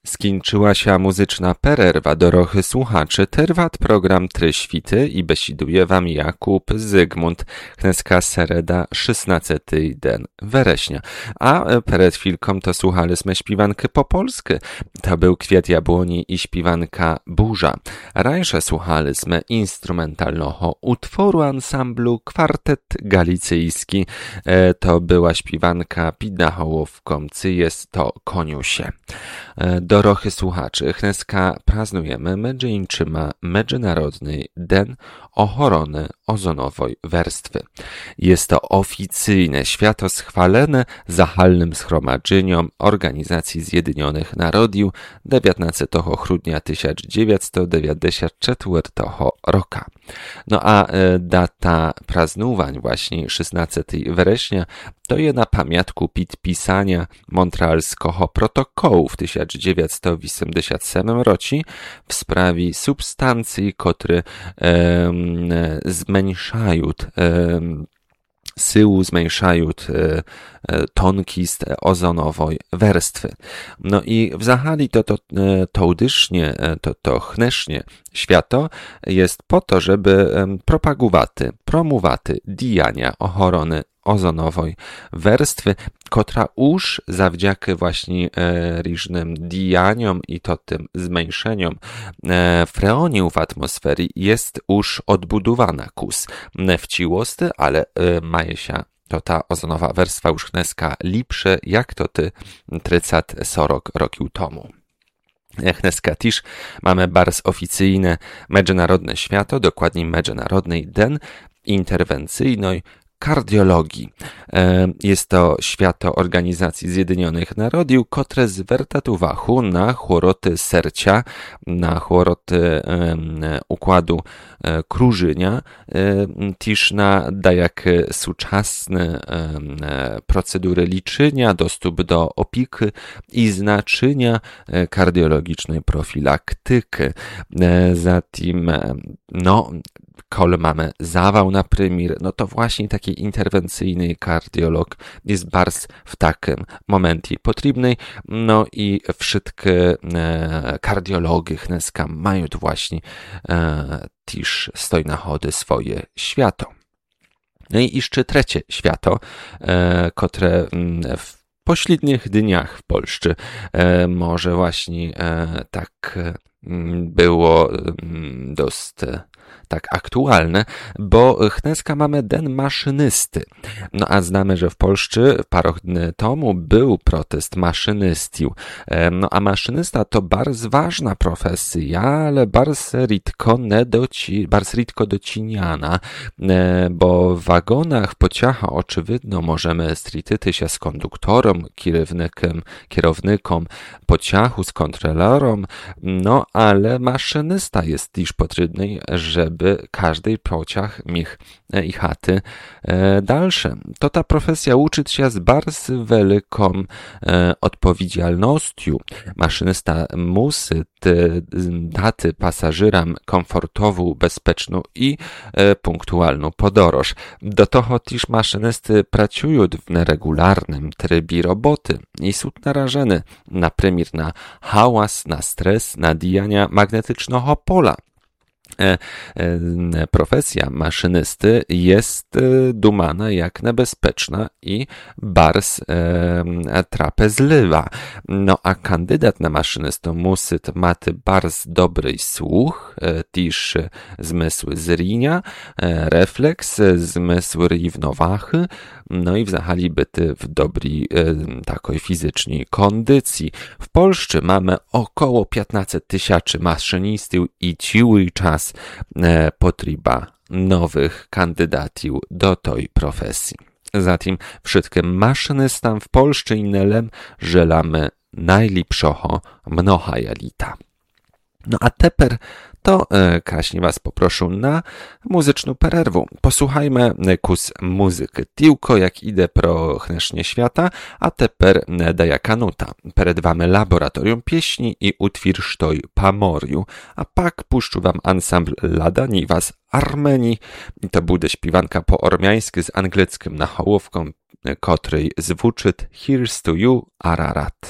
Skończyła się muzyczna pererwa, dorochy słuchaczy, trvat program Tryświty i besiduje wam Jakub Zygmunt, kneska sereda 16 den wereśnia. A przed chwilką to słuchaliśmy śpiewanky po polsku. To był Kwiat Jabłoni i śpiewanka Burza. Rańsze słuchaliśmy instrumentalnego utworu ansamblu Kwartet Galicyjski. To była śpiewanka Pidna Hołowką, cy jest to koniusie. Dorochy słuchaczy, chneska praznujemy Międzynarodny Den Ochrony Ozonowej Warstwy. Jest to oficyjne święto schwalone Zachalnym Schromadzeniem Organizacji Zjednoczonych Narodów 19 grudnia 1994 roku. No a data praznowań właśnie 16 września to je na pamiątku podpisania Montrealskiego protokołu w 1987 roku w sprawie substancji, które zmniejszają zmniejszają tonkist ozonowej warstwy. No i w zachali to chnecznie świato jest po to, żeby promowaty dijania ochrony ozonowej warstwy, która już zawdzięki właśnie różnym dijaniom i to tym zmniejszeniom freonów w atmosferze jest już odbudowana kus wciłosty, ale maje się to ta ozonowa warstwa już chneska lepsze, jak to 30-40 roków temu. Chneska też mamy bardzo oficyjne międzynarodne święto, dokładnie Międzynarodny Den Interwencyjnej Kardiologii. Jest to święto Organizacji Zjednoczonych Narodów, które zwraca uwagę na choroby serca, na choroby układu krążenia, też na dajakie współczesne procedury liczenia, dostęp do opieki i znaczenia kardiologicznej profilaktyki. Zatem, kol mamy zawał na prymir, no to właśnie taki interwencyjny kardiolog jest bardzo w takim momencie potrzebny, no i wszystkie kardiologi chneska mają właśnie też stoi na chody swoje święto. No i jeszcze trzecie święto, które w pośrednich dniach w Polsce może właśnie tak było dość tak aktualne, bo chneska mamy Den Maszynysty. No a znamy, że w Polsce parę dni temu był protest maszynystów. No a maszynysta to bardzo ważna profesja, ale bardzo rzadko dociniana, bo w wagonach, w pociachach oczywidno możemy strityty się z konduktorem, kierownikom pociachu, z kontrolerem, no ale maszynysta jest też potrzebny, żeby każdy pociąg miał i chaty dalsze. To ta profesja uczyć się z bardzo wielką odpowiedzialnością. Maszynysta musi dać pasażerom komfortową, bezpieczną i punktualną podróż. Do toho też maszynysty pracują w nieregularnym trybie roboty i są narażeni na przykład na hałas, na stres, na dijania magnetycznego pola. Profesja maszynysty jest dumana jak niebezpieczna i bardzo trapezliwa. No a kandydat na maszynystę musi mieć bardzo dobry słuch, też zmysł zrienia, refleks, zmysł równowagi, no i w zachali byty w dobrej takiej fizycznej kondycji. W Polsce mamy około 15 000 maszynistów i cały czas potrzeba nowych kandydatów do tej profesji. Zatem wszystkim maszynystom w Polsce i Nelem żelamy najlepszego mnoha jalita. No a teper to kaśnie was poproszę na muzyczną pererwę. Posłuchajmy kus muzyki. Tylko jak idę pro chnecznie świata, a teper daja kanuta. Przed wami laboratorium pieśni i utwór Sztoj Pamoriu. A pak puszczu wam ansambl Ladaniwa z Armenii. To będzie śpiewanka po ormiańsku z anglickim nahołówką, której zwuczyt Here's to You Ararat.